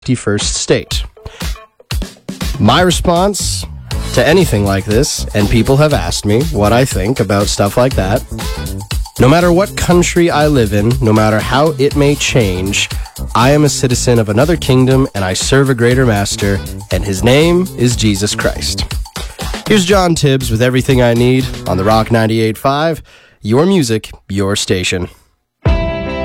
51st state. My response to anything like this, and people have asked me what I think about stuff like that, no matter what country I live in, no matter how it may change, I am a citizen of another kingdom and I serve a greater master, and his name is Jesus Christ. Here's John Tibbs with everything I need on the Rock 98.5, your music, your station.